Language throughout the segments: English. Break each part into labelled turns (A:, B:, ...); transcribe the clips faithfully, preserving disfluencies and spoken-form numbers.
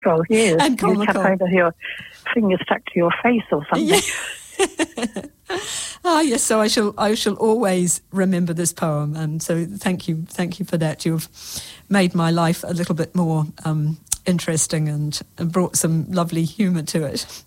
A: Well, yes.
B: And comical.
A: You come home with your fingers stuck to your face or something.
B: Yeah. Ah, yes. So I shall, I shall always remember this poem, and so thank you, thank you for that. You've made my life a little bit more um, interesting and, and brought some lovely humour to it.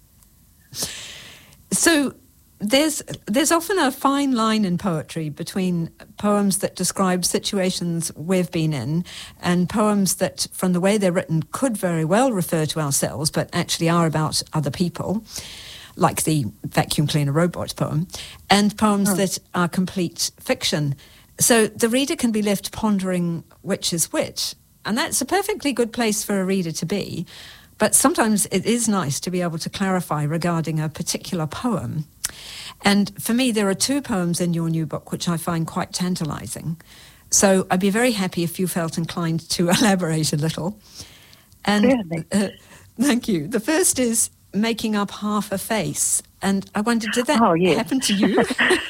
B: So there's there's often a fine line in poetry between poems that describe situations we've been in and poems that, from the way they're written, could very well refer to ourselves but actually are about other people, like the vacuum cleaner robot poem, and poems oh. that are complete fiction. So the reader can be left pondering which is which, and that's a perfectly good place for a reader to be. But sometimes it is nice to be able to clarify regarding a particular poem. And for me, there are two poems in your new book which I find quite tantalising. So I'd be very happy if you felt inclined to elaborate a little. And uh, thank you. The first is Making Up Half a Face. And I wondered, did that
A: oh, yes.
B: happen to you?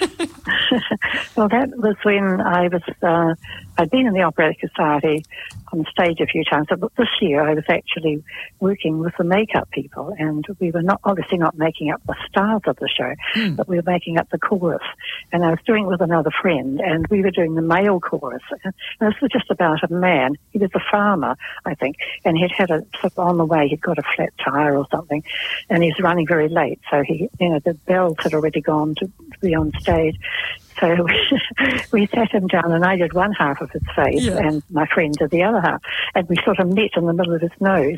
A: Well, that was when I was, uh, I'd been in the Operatic Society on stage a few times, but this year I was actually working with the makeup people, and we were not obviously not making up the stars of the show, mm. but we were making up the chorus. And I was doing it with another friend, and we were doing the male chorus. And this was just about a man. He was a farmer, I think, and he'd had a, sort of on the way, he'd got a flat tire or something, and he's running very late. So he, you know, the bells had already gone to be on stage. So we, we sat him down, and I did one half of his face, yeah. and my friend did the other half, and we sort of met in the middle of his nose.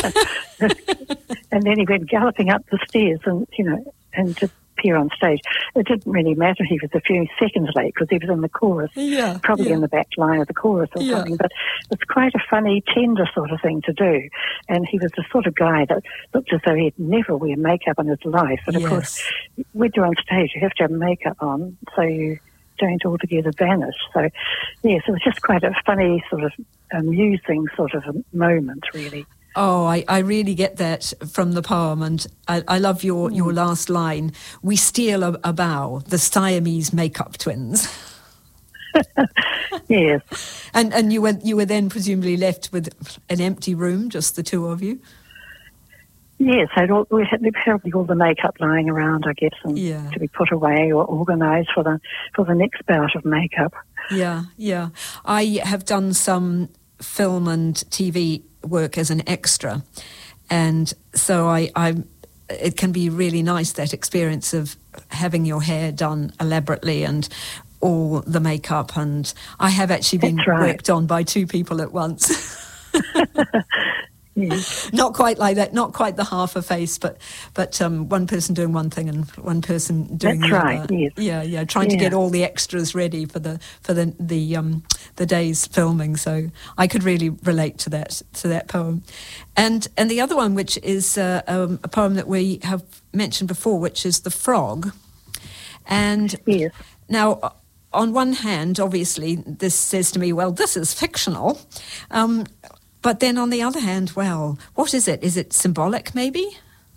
A: And then he went galloping up the stairs, and you know, and to appear on stage. It didn't really matter. He was a few seconds late because he was in the chorus,
B: yeah,
A: probably
B: yeah.
A: in the back line of the chorus or
B: yeah.
A: something. But it's quite a funny, tender sort of thing to do. And he was the sort of guy that looked as though he'd never wear makeup in his life. But of
B: yes.
A: course, when you're on stage, you have to have makeup on, so you don't altogether vanish. So, yes, it was just quite a funny, sort of amusing sort of a moment, really.
B: Oh, I, I really get that from the poem, and I, I love your, mm. your last line. We steal a, a bow, the Siamese makeup twins.
A: Yes.
B: And and you were you were then presumably left with an empty room, just the two of you?
A: Yes, all, we had probably all the makeup lying around, I guess, and
B: yeah.
A: to be put away or organised for the for the next bout of makeup.
B: Yeah, yeah. I have done some film and T V work as an extra, and so I, I it can be really nice, that experience of having your hair done elaborately and all the makeup, and I have actually been
A: That's right.
B: worked on by two people at once.
A: Yes.
B: Not quite like that, not quite the half a face, but but um, one person doing one thing and one person doing
A: That's
B: the
A: right,
B: other.
A: Yes.
B: Yeah, yeah, trying
A: yeah.
B: to get all the extras ready for the for the the um the day's filming. So I could really relate to that to that poem, and and the other one, which is uh, um, a poem that we have mentioned before, which is The Frog, and
A: yes.
B: now. On one hand, obviously, this says to me, well, this is fictional. Um, but then on the other hand, well, what is it? Is it symbolic, maybe?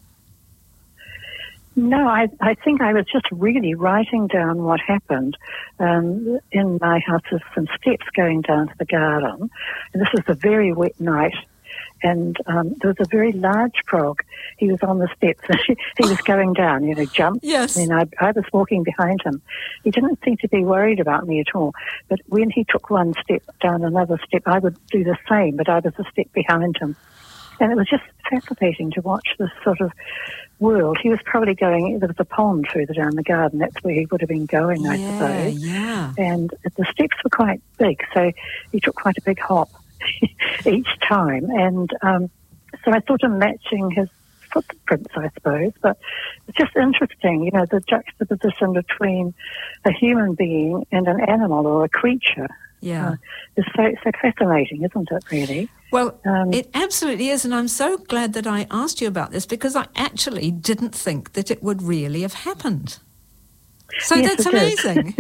A: No, I, I think I was just really writing down what happened. Um, in my house, there's some steps going down to the garden. And this was a very wet night. And um, there was a very large frog. He was on the steps, and he, he was going down, you know, jumped.
B: Yes.
A: And I, I was walking behind him. He didn't seem to be worried about me at all. But when he took one step down another step, I would do the same, but I was a step behind him. And it was just fascinating to watch this sort of world. He was probably going, there was a pond further down the garden. That's where he would have been going, I
B: yeah,
A: suppose.
B: Yeah,
A: And the steps were quite big, so he took quite a big hop each time, and um, so I thought of matching his footprints, I suppose. But it's just interesting, you know, the juxtaposition between a human being and an animal or a creature.
B: Yeah,
A: uh, is so so fascinating, isn't it? Really.
B: Well,
A: um,
B: it absolutely is, and I'm so glad that I asked you about this, because I actually didn't think that it would really have happened. So
A: yes,
B: that's amazing.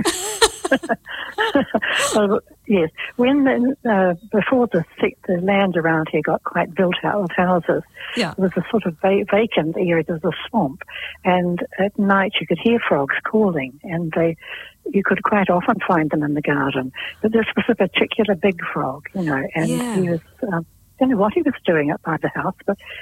A: Well, yes, when the, uh, before the the land around here got quite built out with houses,
B: yeah.
A: there was a sort of va- vacant area. There was a swamp, and at night you could hear frogs calling, and they you could quite often find them in the garden. But this was a particular big frog, you know, and
B: yeah.
A: he was um, don't know what he was doing up by the house, but